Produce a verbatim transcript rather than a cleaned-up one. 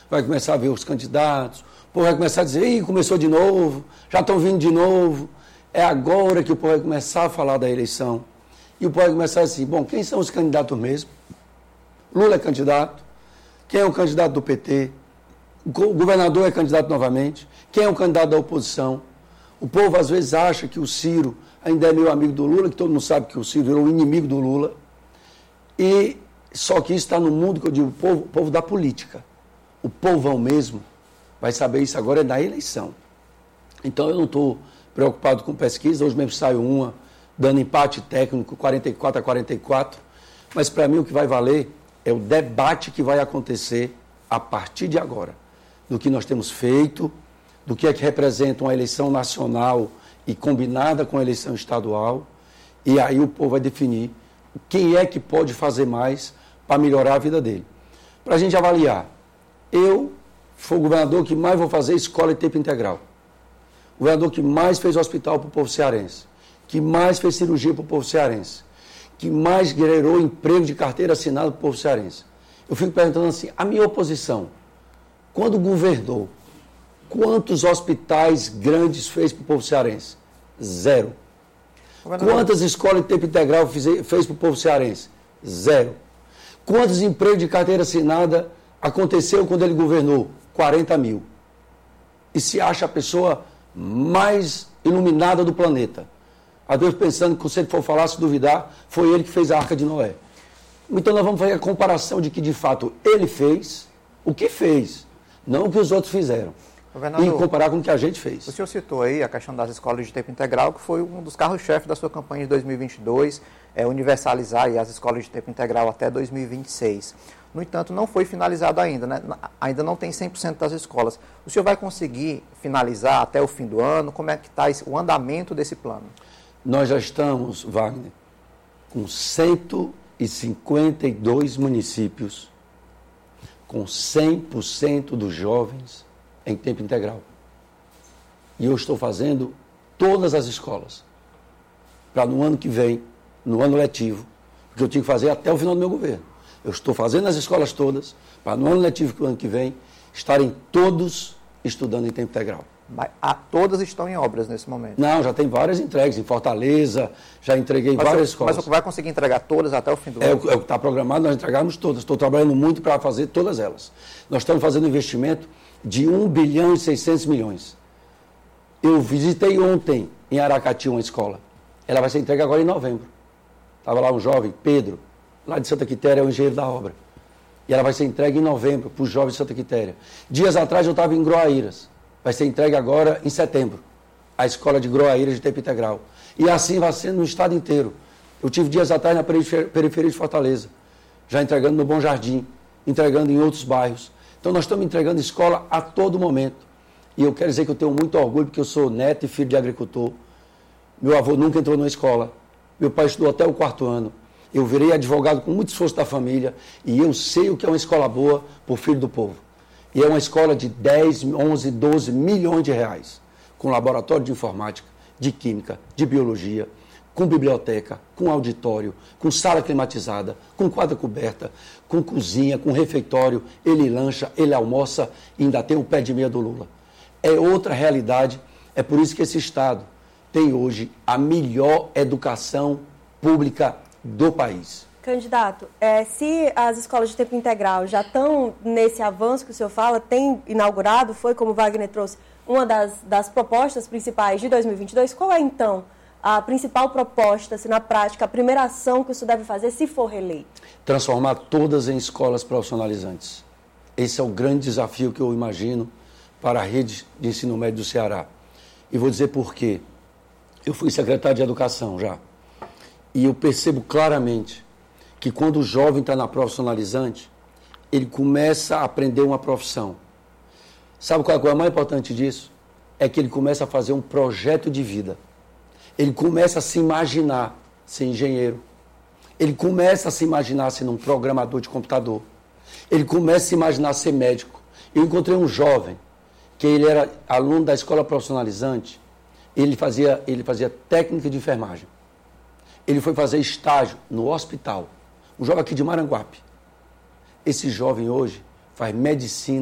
vai começar a ver os candidatos, o povo vai começar a dizer, ih, começou de novo, já estão vindo de novo. É agora que o povo vai começar a falar da eleição. E o povo vai começar assim, bom, quem são os candidatos mesmo? Lula é candidato. Quem é o candidato do P T? O governador é candidato novamente. Quem é o candidato da oposição? O povo às vezes acha que o Ciro ainda é meu amigo do Lula, que todo mundo sabe que o Ciro virou o inimigo do Lula. E só que isso está no mundo que eu digo, o povo, o povo da política. O povão mesmo vai saber isso agora é da eleição. Então eu não estou preocupado com pesquisa, hoje mesmo saiu uma, dando empate técnico, quarenta e quatro a quarenta e quatro, mas para mim o que vai valer é o debate que vai acontecer a partir de agora, do que nós temos feito, do que é que representa uma eleição nacional e combinada com a eleição estadual, e aí o povo vai definir quem é que pode fazer mais para melhorar a vida dele. Para a gente avaliar, eu fui o governador que mais vou fazer escola de tempo integral, o governador que mais fez hospital para o povo cearense, que mais fez cirurgia para o povo cearense, que mais gerou emprego de carteira assinada para o povo cearense. Eu fico perguntando assim, a minha oposição, quando governou, quantos hospitais grandes fez para o povo cearense? Zero. Quantas escolas de tempo integral fez, fez para o povo cearense? Zero. Quantos empregos de carteira assinada aconteceu quando ele governou? quarenta mil. E se acha a pessoa mais iluminada do planeta. Às vezes pensando que se ele for falar, se duvidar, foi ele que fez a Arca de Noé. Então nós vamos fazer a comparação de que de fato ele fez o que fez, não o que os outros fizeram. E comparar com o que a gente fez. O senhor citou aí a questão das escolas de tempo integral, que foi um dos carros-chefes da sua campanha de dois mil e vinte e dois, é, universalizar aí as escolas de tempo integral até dois mil e vinte e seis. No entanto, não foi finalizado ainda, né? Ainda não tem cem por cento das escolas. O senhor vai conseguir finalizar até o fim do ano? Como é que está o andamento desse plano? Nós já estamos, Wagner, com cento e cinquenta e dois municípios, com cem por cento dos jovens em tempo integral. E eu estou fazendo todas as escolas, para no ano que vem, no ano letivo, porque eu tinha que fazer até o final do meu governo. Eu estou fazendo as escolas todas, para no ano letivo do ano que vem, estarem todos estudando em tempo integral. Mas a, todas estão em obras nesse momento? Não, já tem várias entregas, em Fortaleza, já entreguei mas várias eu, escolas. Mas você vai conseguir entregar todas até o fim do é, ano? É o que está programado, nós entregamos todas. Estou trabalhando muito para fazer todas elas. Nós estamos fazendo um investimento de um bilhão e seiscentos milhões. Eu visitei ontem em Aracati uma escola. Ela vai ser entregue agora em novembro. Estava lá um jovem, Pedro, lá de Santa Quitéria, é o engenheiro da obra. E ela vai ser entregue em novembro para os jovens de Santa Quitéria. Dias atrás eu estava em Groaíras. Vai ser entregue agora em setembro. A escola de Groaíras de tempo integral. E assim vai sendo no estado inteiro. Eu tive dias atrás na periferia de Fortaleza. Já entregando no Bom Jardim. Entregando em outros bairros. Então nós estamos entregando escola a todo momento. E eu quero dizer que eu tenho muito orgulho porque eu sou neto e filho de agricultor. Meu avô nunca entrou numa escola. Meu pai estudou até o quarto ano. Eu virei advogado com muito esforço da família e eu sei o que é uma escola boa para o filho do povo. E é uma escola de dez, onze, doze milhões de reais, com laboratório de informática, de química, de biologia, com biblioteca, com auditório, com sala climatizada, com quadra coberta, com cozinha, com refeitório. Ele lancha, ele almoça e ainda tem o pé de meia do Lula. É outra realidade, é por isso que esse Estado tem hoje a melhor educação pública do país. Candidato, é, se as escolas de tempo integral já estão nesse avanço que o senhor fala, tem inaugurado, foi como o Wagner trouxe, uma das, das propostas principais de dois mil e vinte e dois, qual é então a principal proposta, assim, na prática, a primeira ação que o senhor deve fazer se for reeleito? Transformar todas em escolas profissionalizantes. Esse é o grande desafio que eu imagino para a rede de ensino médio do Ceará. E vou dizer por quê. Eu fui secretário de Educação já. E eu percebo claramente que quando o jovem está na profissionalizante, ele começa a aprender uma profissão. Sabe qual é a coisa mais importante disso? É que ele começa a fazer um projeto de vida. Ele começa a se imaginar ser engenheiro. Ele começa a se imaginar sendo um programador de computador. Ele começa a se imaginar ser médico. Eu encontrei um jovem, que ele era aluno da escola profissionalizante, ele fazia, ele fazia técnica de enfermagem. Ele foi fazer estágio no hospital. Um jovem aqui de Maranguape. Esse jovem hoje faz medicina